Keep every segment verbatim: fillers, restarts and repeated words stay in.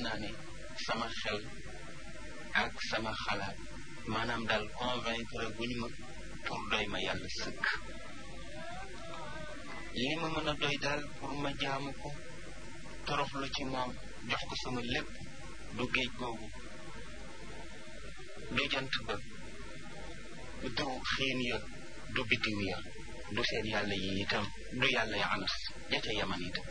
naa ne sama xel ak sama xalaat maanaam daal convaincre bu ñu ma pour doy ma yàlla sëkk li ma mën a doy daal pour ma jaamu ko toroxlu ci moom jox ko sama lépp du géej googu du jant ba du xiin ya du biddiw ya du seen yàlla yi itam du yàlla ya anas ja ca yaman itam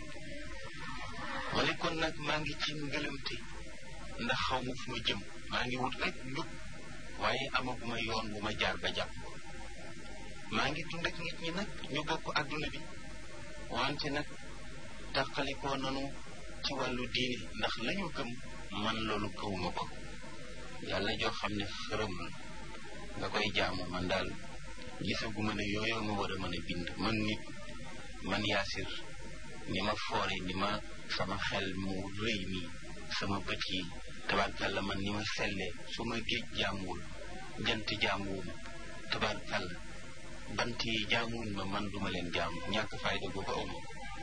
wala kon nag maa ngi ci ngëlëmte ndax xaw ma fu ma jëm maa ngi wut rek njub waaye amaguma yoon bu ma jaar ba jàpp maa ngi dund ak nit ñi nag ñu bokk adduna bi wante nag tàqalikoo nanu ci wàllu diine ndax lañu gëm man loolu gëwuma ko yàlla joo xam ne xërëm la nga koy jaamu man daal gisaguma ne yooyu ma war a mën a bind man nit man Yaasir ni ma foore ni ma sama xel mu rëy mi sama bët yi tabarkàlla man ni ma sellee su ma géej jaamuwul jant jaamuwuma tabarkàlla bant yi jaamuwuñ ma man duma leen jaamu ñàkk fayda gu ko awma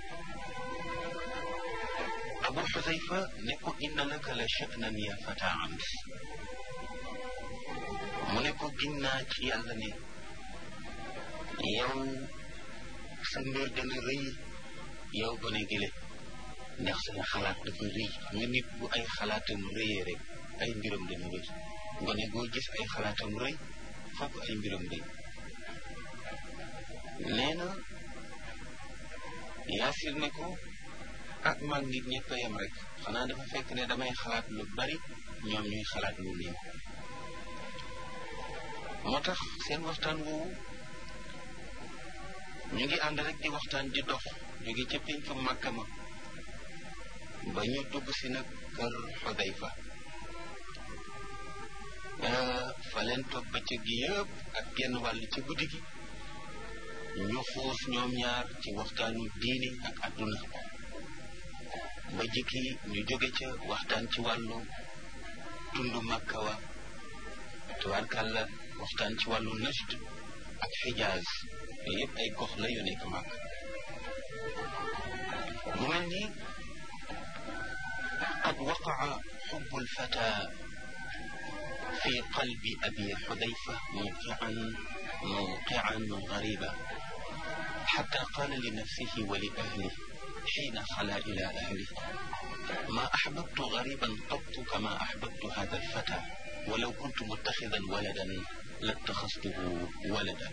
Abu Xudayfa ne ko inna laka la sha'nan ya fata ams mu ne ko ginnaa ci yàlla ne yow sa mbir dana rëy yow gone gile ndax sa xalaat dafa rëy xam nga nit bu ay xalaatam rëyee rek ay mbiram dana rëy gone goo gis ay xalaatam rëy fokk ay mbiram rëy nee na Yaasir ne ko ak mag nit ñëpp a yem rek xanaa dafa fekk ne damay xalaat lu bari ñoom ñuy xalaat lu néew moo tax seen waxtaan woowu ñu ngi ànd rek di waxtaan di dox jóge ca péncu Makka ma ba ñu dugg si nag kër Xudayfa fa leen toog bëccëg gi yëpp ak genn wàll ci guddi gi ñu xuus ñoom ñaar ci waxtaanu diini ak adduna ba jikki ñu jóge ca waxtaan ci wàllu tundu Makka wa tubaarkàlla waxtaan ci wàllu Najd ak Xijaaz yooyu yëpp ay gox la yu nekk Makka mu mel ni qad waqa'a hubbu al-fata fi qalbi abi Xudayfa mawqi'an mawqi'an ghariba hatta qala li nafsihi wa li ahlihi حين خلا إلى أهله ما أحببت غريبا قط كما أحببت هذا الفتى ولو كنت متخذا ولدا لاتخذته ولدا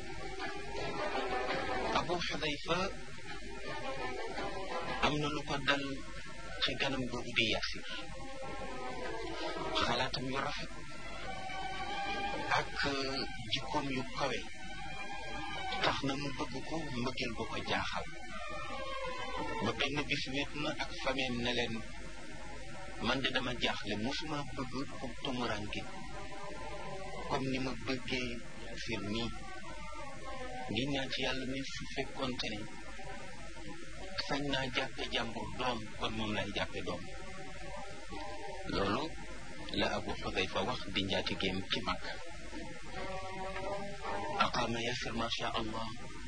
أبو حذيفة أمن لقدل تجنم بودي ياسر خلاتم يرفق ak jikkoom yu kawe tax na mu bëgg ko mbëggeel bu ko jaaxal ba benn bis wéet na ak fameem ne leen man de dama jaaxle musuma bëgg ku tumuranke comme ni ma bëggee fir nii ngi ñaan ci yàlla ne su fekkoonte ne sañ naa jàppe jàmbur doom kon moom lay jàppe doom loolu la Abu Xudayfa wax di njaatigeem ci Makka aqaama Yaasir ma sha Allah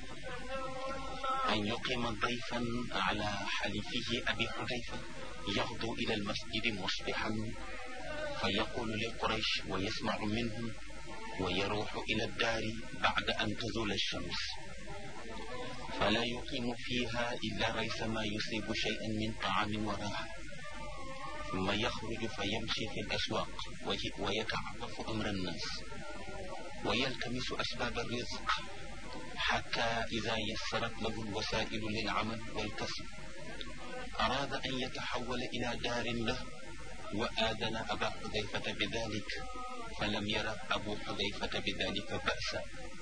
أن يقيم ضيفا على حليفه أبي حذيفة يغدو إلى المسجد مصبحا فيقول لقريش ويسمع منهم ويروح إلى الدار بعد أن تزول الشمس فلا يقيم فيها إلا ريث ما يصيب شيئا من طعام وراحة ثم يخرج فيمشي في الأسواق ويتعرف أمر الناس ويلتمس أسباب الرزق حتى إذا يسرت له الوسائل للعمل والكسب أراد أن يتحول إلى دار له وآذن أبا حذيفة بذلك فلم ير أبو حذيفة بذلك بأسا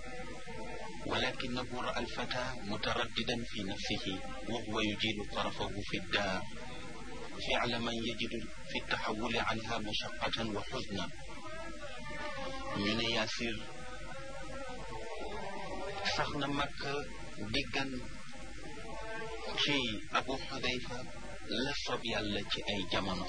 ولكنه رأى الفتى مترددا في نفسه وهو يجيل طرفه في الدار فعل من يجد في التحول عنها مشقة وحزنا من ياسر sax na Makka diggan ci Abu Xudayfa la sob yàlla ci ay jamono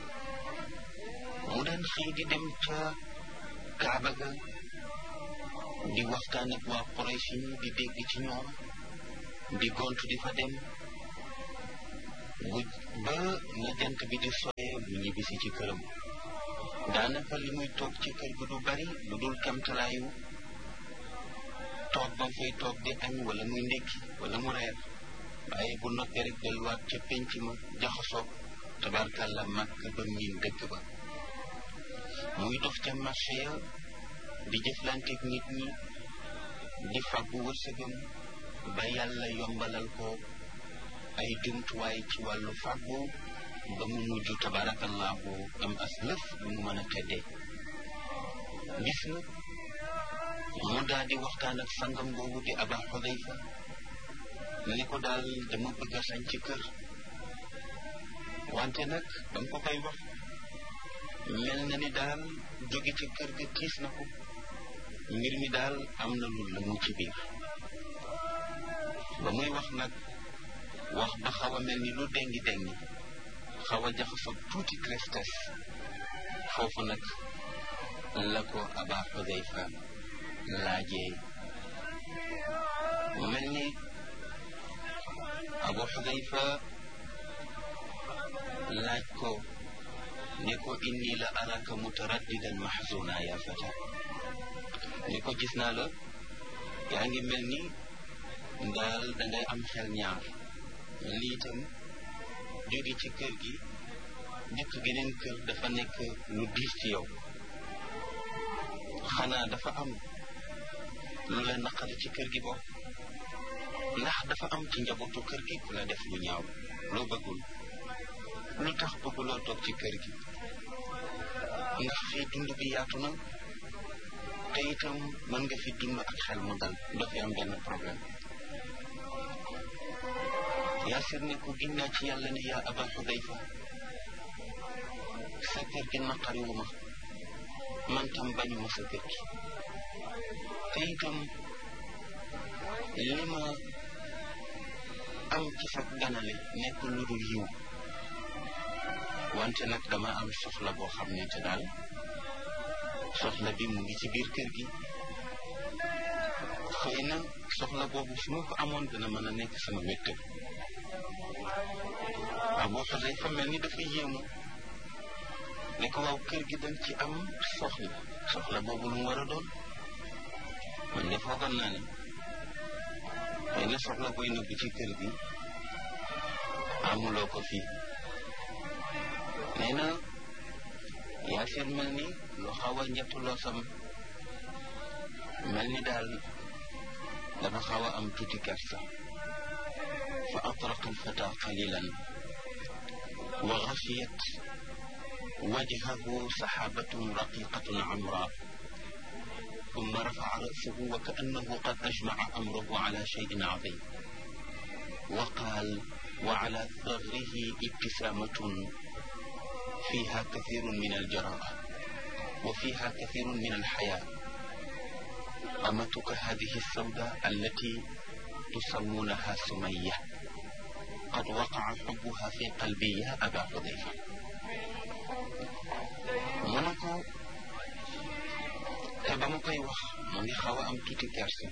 mu daan xëy di dem ca Kaaba ga di waxtaan ak waa Quraysh di dégg ci ñoom di gontu di fa dem bu ba na jant bi di soyee mu ñibbisi ci këram daanaka li muy toog ci kër gi du bari lu dul kamtalaayu toog ba fay toog di añ wala muy ndékki wala mu reer waaye bu noppee rek delluwaat ca pénc ma jaxasoog tabarkàlla màkk ba miin dëkk ba muy dox ca marché ya di jëflanteeg nit ñi di fàggu wërsëgam ba yàlla yombalal ko ay jumtuwaay ci wàllu fàggu ba mu mujj tabarakallahu am as lëf bu mu mën a teddee gis na mu daal di waxtaan ak sangam boobu di Aba Xudayfa ni ko daal dama bëgg a sañ ci kër wante nag dama ko koy wax mel na ni daal jóge ci kër ga tiis na ko mbir mi daal am na lu la mu ci biir ba muy wax nag wax ba xaw a mel ni lu dengi dengi xaw a jaxasoo tuuti tristesse foofu nag la ko Aba Xudayfa laajee mu mel ni Abu Xudayfa laaj ko ne ko inni la araka mutaraddidan mahzuna ya fata ne ko gis naa la yaa ngi mel ni daal dangay am xel ñaar lii itam jóge ci kër gi njëkk geneen kër dafa nekk lu diis ci yow xanaa dafa am lu la naqari ci kër gi bokk ndax dafa am ci njabootu kër gi ku la def lu ñaaw loo bëggul lu tax bëgguloo toog ci kër gi ndax fii dund bi yaatu na te itam mën nga fi dund ak xel mu dal doo fi am benn problème Yaasir ne ko ginnaaw ci yàlla ne yaa Aba Xudayfa sa kër gi naqariwu ma man tam bañu ma sa kër gi te itam li ma am ci sa ganale nekk lu dul yiw wante nag dama am soxla boo xam ne te daal soxla bi mu ngi ci biir kër gi xëy na soxla boobu su ma ko amoon dina mën a nekk sama wéttal Abu Xudayfa mel ni dafa yéemu ne ko waaw kër gi dañ ci am soxla soxla boobu lu mu war a doon man de foogoon naa ne xëy na soxla koy nëbb ci kër gi amuloo ko fii nee na Yaasir mel ni lu xaw a njëttu loo sam mel ni daal dafa xaw a am tuuti kersa fa atraqa alfata qalilan wa xafiyat wajhahu saxaabatun raqiqatun amra ثم رفع رأسه وكأنه قد أجمع أمره على شيء عظيم وقال وعلى ثغره ابتسامة فيها كثير من الجراءة وفيها كثير من الحياء أمتك هذه السوداء التي تسمونها سمية قد وقع حبها في قلبي يا أبا حذيفة منكو te ba mu koy wax mu ngi xaw a am tuuti kersa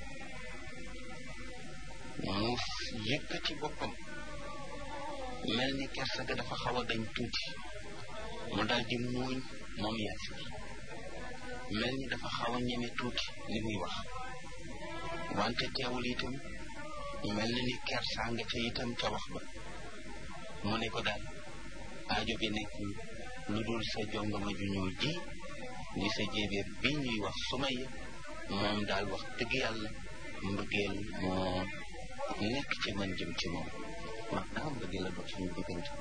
mu yëkkati boppam mel ni kersa ga dafa xaw a dañ tuuti mu daal di muuñ moom Yaasir mel ni dafa xaw a ñeme tuuti li muy wax wante teewul itam mel na ni kersa nga ca itam ca wax ba mu ne ko daal aajo bi nekkul lu dul sa jongama ju ñuul ji ni sa jéebéer bi ñuy wax Sumayya moom daal wax dëgg yàlla mbëggeel moo nekk ci man jëm ci moom maanaam mbëggeel la dox suñu diggante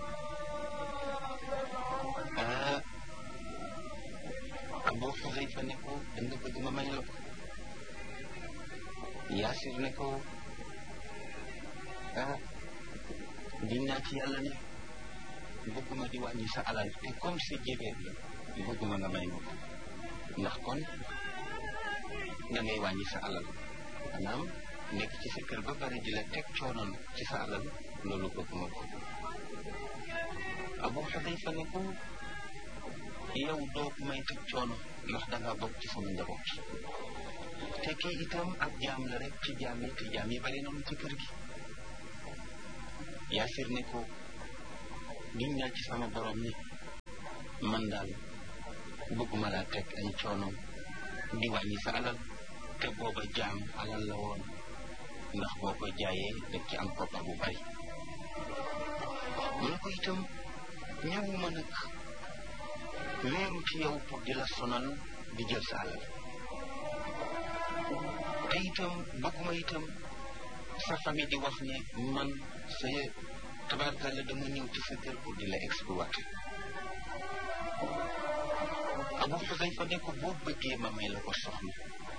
ah Abu Xudayfa ne ko da nga bëgg ma may la ko Yaasir ne ko ah dinaa ci yàlla ne bëgguma di wàññi sa alal te comme sa jéebéer la bëgguma nga may ma ko ndax kon da ngay wàññi sa alal maanaam nekk ci sa kër ba pare di la teg coonoon ci sa alal loolu bëgguma ko Abu Xudayfa ne ko yow doo may teg coono ndax danga bokk ci sama njaboot te kii itam ak jaam la rek ci jaam yi te jaam yi bari nañu ci kër gi Yaasir ne ko giñ naa ci sama borom ni man daal bëgguma laa teg ay coono di wàññi sa alal te booba jaam alal la woon ndax boo ko jaayee daf ci am koppar bu bari mu ne ko itam ñëwuma nag wéeru ci yow pour di la sonal di jël sa alal te itam bëgguma itam sa famille di wax ne man sa tabarkalla dama ñëw ci sa kër pour di la exploiter Abu Xuzayfa ne ko boo bëggee ma may la ko soxna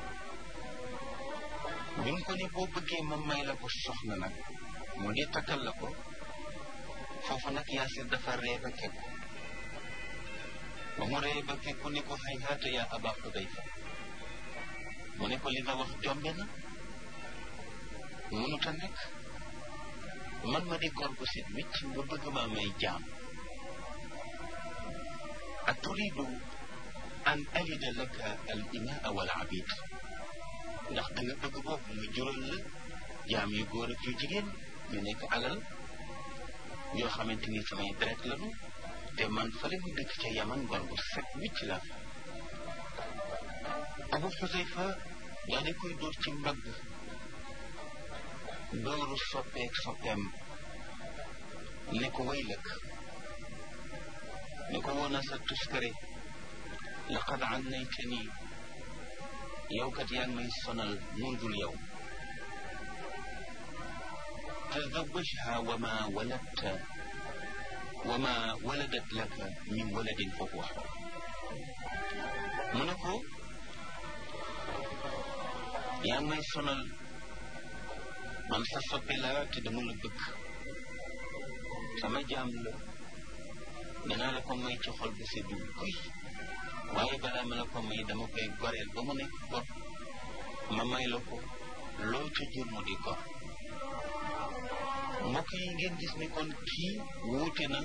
bi mu ko ne boo bëggee ma may la ko soxna nag mu di takkal la ko foofu nag Yaasir dafa ree ba kekku ba mu ree ba kekku ne ko hayhaata yaa Aba Xuzayfa mu ne ko li nga wax jombe na mënut a nekk man ma di góor gu set wicc nga bëgg maa may jaam a turidu an alida laka al imaa wal abid ndax da nga bëgg boobu mu jural la jaam yu góor ak yu jigéen ñu nekk alal yoo xamante ni samay deret lañu te man fale mu dëkk ca Yaman góor gu set wicc la Abu Xuzayfa daa di koy dóor ci mbagg dooru soppeek soppeem ne ko waylak ne ko woona sa tuskare laqad annaytani yow kat yaa ngi may sonal mundul yow tazawwajha wa ma waladta wa ma waladat laka min waladin foofu wax mu ne ko yaa ngi may sonal man sa soppe la te dama la bëgg sama jaam la danaa la ko may ci xol bu seddu kuy waaye balaa ma la ko may dama koy goreel ba mu nekk gor ma may la ko loo ca jur mu di gor mbokk yi ngeen gis ni kon kii wuute na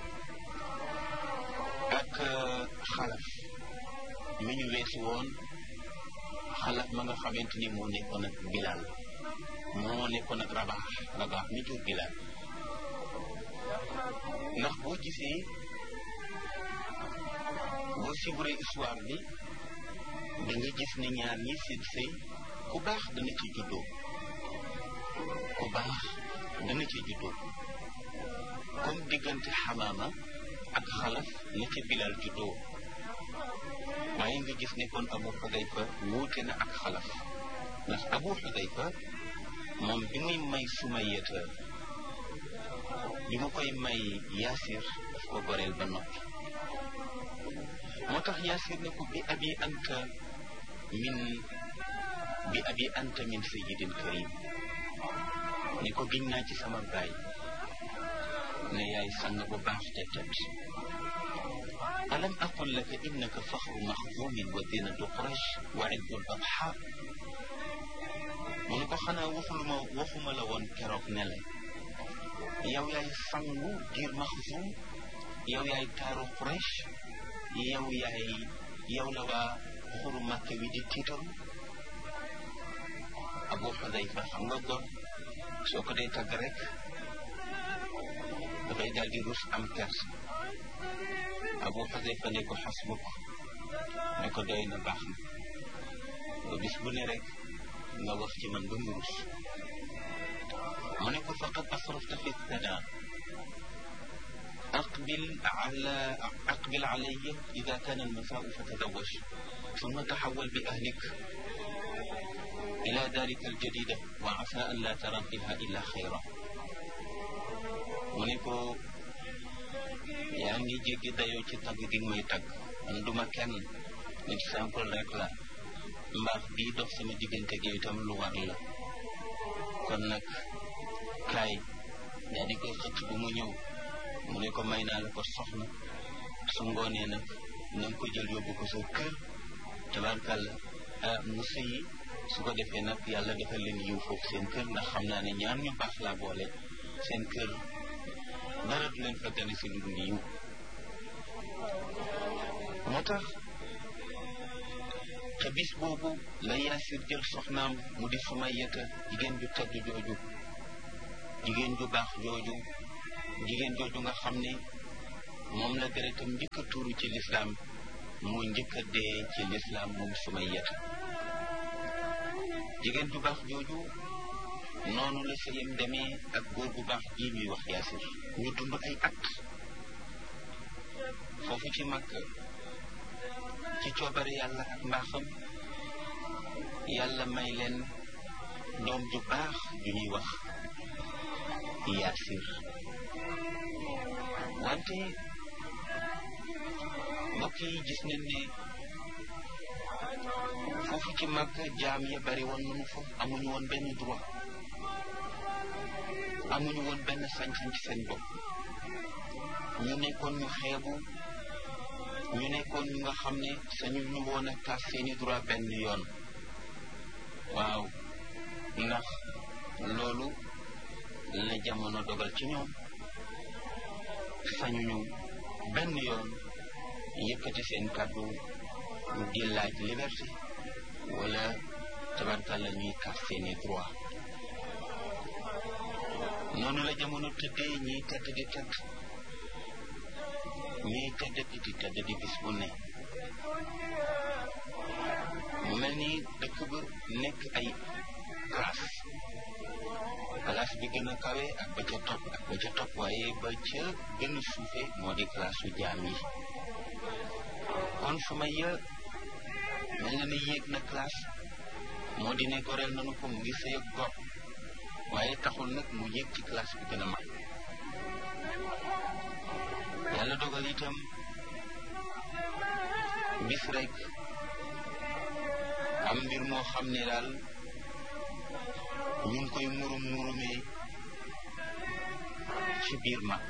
ak xalaf mi ñu weesu woon xalaf ma nga xamante ni moo nekkoon ak Bilaal moo nekkoon ak Rabaax Rabaax mi jur Bilaal ndax boo gisee boo suivre histoire bi da nga gis ne ñaar ñi seen sëy ku baax dana ci juddoo ku baax dana ci juddoo comme diggante Xamaama ak Xalaf na ci Bilaal juddoo waaye nga gis ne kon Abu Xudayfa wuute na ak Xalaf ndax Abu Xudayfa moom bi muy may Sumayyata bi mu koy may Yaasir daf ko goreel ba noppi moo tax Yaasir ne ko bi abi anta min bi abi anta min sayyidin karim ne ko giñ naa ci sama baay ne yaay sang bu baax te tedd alam aqul laka innaka faxru maxzumin wa zinatu quraysh wa iddul adha mu ne ko xanaa waxuluma waxuma la woon keroog ne la yow yaay sangu giir maxzum yow yaay taaru quraysh yow yaay yow la waa xuru Makka wi di tiitaru Abu Xudayfa xam nga gor soo ko dee tagg rek dafay daal di rus am kersa Abu Xudayfa ne ko xasbuk ne ko doy na baax na ba bis bu ne rek nga wax ci man ba mu rus mu ne ko faqad asrafta fi thana أقبل على أقبل علي إذا كان المساء فتزوج ثم تحول بأهلك إلى دارك الجديدة وعسى أن لا ترى فيها إلا خيرا منيكو يعني جيجي دايو ci tagg gi may tagg man duma kenn exemple rek la mbaax bii dox sama diggante gi itam lu war la kon nag kaay daa di koy xëcc bu mu ñëw mu ne ko may naa la ko soxna su ngoonee nag na nga ko jël yóbbu ko sa kër tabarkàlla ah mu sëyi su ko defee nag yàlla defal leen yiw foofu seen kër ndax xam naa ne ñaar ñu baax laa boole seen kër dara du leen fa gane si lu dul yiw moo tax te bis boobu la Yaasir jël soxnaam mu di Sumayyata jigéen ju tedd jooju jigéen ju baax jooju jigéen jooju nga xam ne moom la deretam njëkk a tuuru ci lislaam moo njëkk a dee ci lislaam moom Sumayyata jigéen ju baax jooju noonu la sëyam demee ak góor bu baax ji ñuy wax Yaasir ñu dund ay at foofu ci Makka ci coobare yàlla ak mbaaxam yàlla may leen doom ju baax ju ñuy wax Yaasir wante mbokk yi gis nañ ne foofu ci Makka jaam ya bari woon nañu fa amuñu woon benn droit amuñu woon benn sañ-sañ ci seen bopp ñu nekkoon ñu xeebu ñu nekkoon ñu nga xam ne sañu ñu woon a tas seeni droit benn yoon waaw ndax loolu la jamono dogal ci ñoom sañuñu benn yoon yëkkati seen kàddu di laaj liberté wala tabarkàlla ñuy kas seeni droit noonu la jamono tëddee ñiy tedd di tedd ñiy tedd di tedd di bis bu ne mu mel ni dëkk ba nekk ay classe classe bi gën a kawe ak ba ca topp ak ba ca topp waaye ba ca gën a suufe moo di classe su jaam yi kon Sumayya mel na ni yéeg na classe moo di ne goreel nanu ko mu ngi sëy ak gor waaye taxul nag mu yéeg ci classe bi gën a mag yàlla dogal itam bis rek am mbir moo xam ne daal ñu ngi koy murum murumee ci biir mag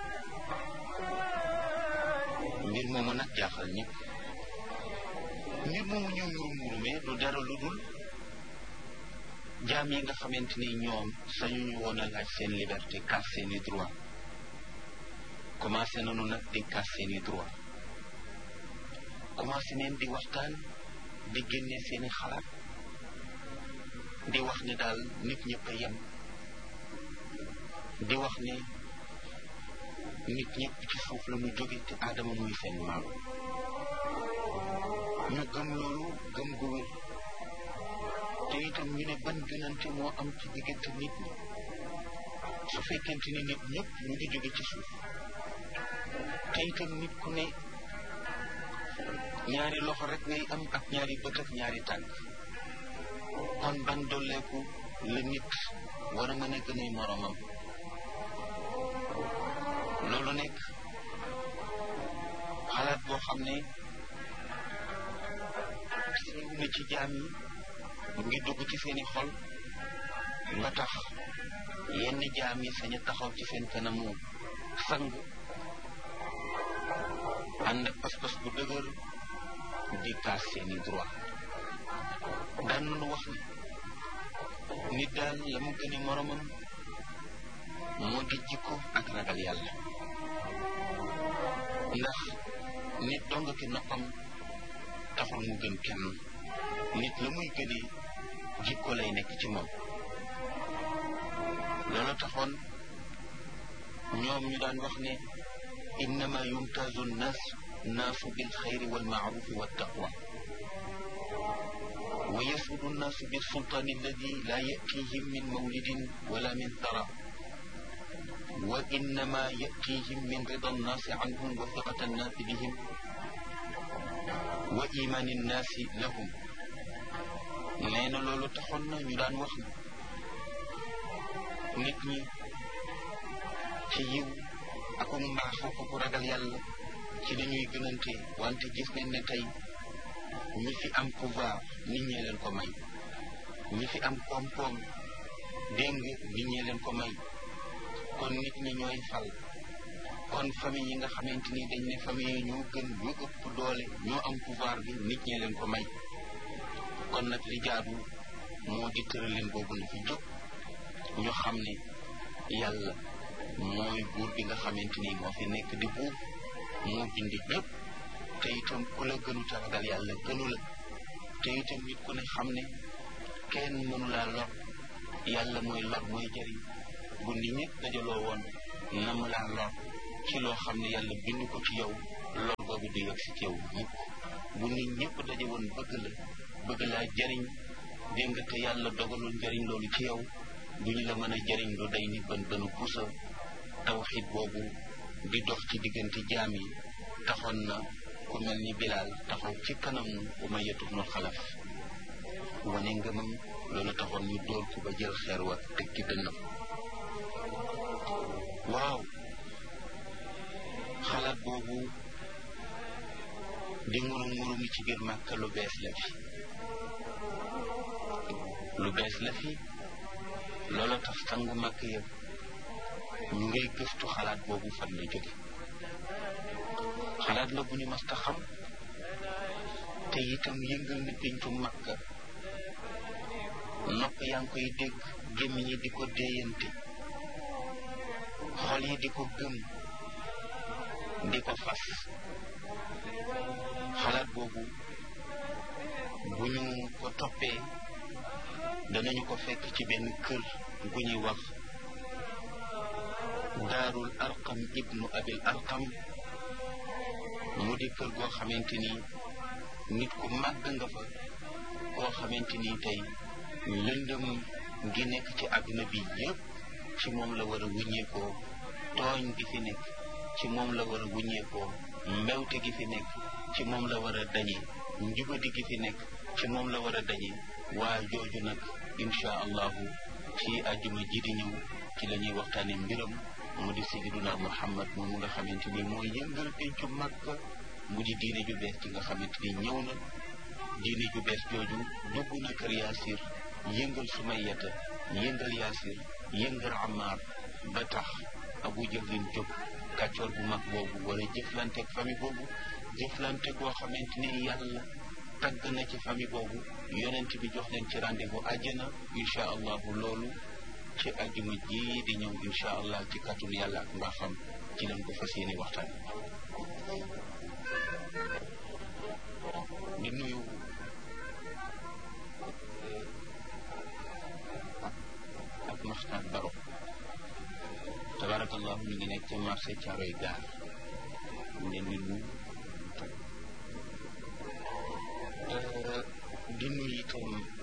mbir moomu nag jaaxal ñëpp mbir moomu ñu murum murumee du dara lu dul jaam yi nga xamante ni ñoom sañuñu woon a laaj seen liberté kaas seeni droit commencé nañu nag di kaas seeni droit commencé neen di waxtaan di génne seeni xalaat di wax ne daal nit ñëpp a yem di wax ne nit ñëpp ci suuf la mu jóge te aadama muy seen maam ñu gëm loolu gëm gu wér te itam ñu ne ban gënante moo am ci diggante nit ñi su fekkente ni nit ñëpp ñu ngi jóge ci suuf te itam nit ku ne ñaari loxo rek ngay am ak ñaari bët ak ñaari tànk kon ban dolleeku la nit war a mën a gën a moromam loolu nekk xalaat boo xam ne siiw na ci jaam yi mu ngi dugg ci seeni xol nga tax yenn jaam yi sañ a taxaw ci seen kanamu sang ànd ak pas-pas bu dëgër di kaas seeni droit daan nañu wax ni nit daal la mu gën a moromam moo di jikko ak ragal yàlla ndax nit dong ki noppam taxul mu gën kenn nit la muy gënee jikko lay nekk ci moom loolu taxoon ñoom ñu daan wax ne innama yumtazu nnaas naasu bil xayri wal maarufi wa taqwa wa yasudu nnaasu bil sultaani alladi laa yatihim min mawlidin wala min tara wa innama yatihim min rida nnaasi anhum wa fiqata nnaasi bihim wa imaani nnaasi lahum nee na loolu taxoon na ñu daan wax na nit ñi ci yiw ak mbaax ak ragal yàlla ci la ñuy gënante wante gis nañ ne tey ñi fi am pouvoir nit ñee leen ko may ñi fi am koom-koom dégg nga nit ñee leen ko may kon nit ñi ñooy fal kon famille yi nga xamante ni dañ ne famille yi ñoo gën ñoo ëpp doole ñoo am pouvoir bi nit ñee leen ko may kon nag li jaadu moo di tëralin boobu na fi jóg ñu xam ne yàlla mooy buur bi nga xamante ni moo fi nekk di buur moo bindi ñëpp te itam ku la gënu ta ragal yàlla gënu la te itam nit ku ne xam ne kenn mënu laa lor yàlla mooy lor mooy jëriñ bu nit ñëpp dajaloo woon nam laa lor ci loo xam ne yàlla bind ko ci yow lor boobu du yegg si ci yow mukk bu nit ñëpp daje woon bëgg la bëgg laa jariñ dégg nga te yàlla dogalul njariñ loolu ci yow duñu la mën a jariñ lu day ni bën bënu pusa tawxiid boobu di dox ci diggante jaam yi taxoon na ku mel ni Bilaal taxaw ci kanamu Umayya ibn Xalaf wane ngëmam loolu taxoon ñu dóor ko ba jël xeer wa teg ci dënnam waaw xalaat boobu di nguru nguru mi ci biir Màkka lu bees la fi lu bees la fi loolu tax sangu Màkka yëpp ñu ngay gëstu xalaat boobu fan la jóge xalaat la bu ñu mas ta xam te itam yëngal na péncu Màkka nopp yaa ngi koy dégg gémmiñ yi di ko déeyante xol yi di ko gëm di ko fas xalaat boobu bu ñu ko toppee danañu ko fekk ci benn kër gu ñuy wax daarul arqam ibnu abil arqam mu di kër goo xamante ni nit ku màgg nga fa koo xamante ni tey lëndëm gi nekk ci àdduna bi yépp ci moom la war a wuññeekoo tooñ gi fi nekk ci moom la war a wuññeekoo mbewte gi fi nekk ci moom la war a dañe njubadi gi fi nekk ci moom la war a dañe waa jooju nag insha allahu ci àjjuma ji di ñëw ci la ñuy waxtaane mbiram mu di sayyiduna Muhammad moom nga xamante ni mooy yëngal pencu Makka mu di diine ju bees ci nga xamante ni ñëw na diine ju bees jooju dugg na kër Yaasir yëngal Sumayyata yëngal Yaasir yëngal Ammaar ba tax Abu Jahlin jóg kàccoor bu mag boobu wala jëflante ak famille boobu jëflante goo xamante ni yàlla tagg na ci famille boobu yonent bi jox leen ci rendez-vous àjjana insha allahu loolu ci àjjuma ji di ñëw insha allah ci kàttanu yàlla ak mbaaxam ci lañ ko fas yéene waxtaan di nuyu ak Maxtaar Baro tabarakallahu ñu ngi nekk ca marché Caaroy gaar ñu leen di nuyu di nuyu itam